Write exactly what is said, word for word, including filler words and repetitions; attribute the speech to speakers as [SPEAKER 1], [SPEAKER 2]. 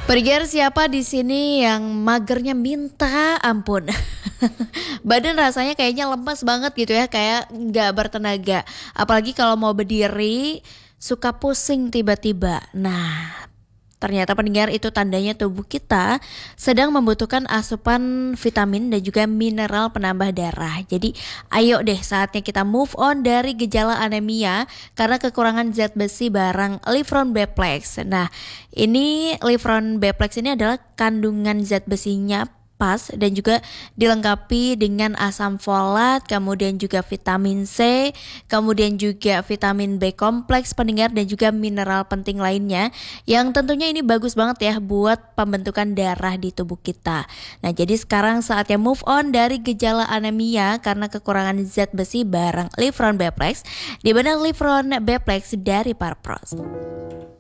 [SPEAKER 1] Pendengar, siapa di sini yang magernya minta ampun? Badan rasanya kayaknya lemes banget gitu ya, kayak nggak bertenaga. Apalagi kalau mau berdiri, suka pusing tiba-tiba. Nah, ternyata pendengar itu tandanya tubuh kita sedang membutuhkan asupan vitamin dan juga mineral penambah darah. Jadi ayo deh saatnya kita move on dari gejala anemia karena kekurangan zat besi barang Livron Beplex. Nah, ini Livron Beplex ini adalah kandungan zat besinya pas dan juga dilengkapi dengan asam folat, kemudian juga vitamin C, kemudian juga vitamin B kompleks pendengar dan juga mineral penting lainnya yang tentunya ini bagus banget ya buat pembentukan darah di tubuh kita. Nah, jadi sekarang saatnya move on dari gejala anemia karena kekurangan zat besi bareng Livron Beplex di benak Livron Beplex dari Parpros.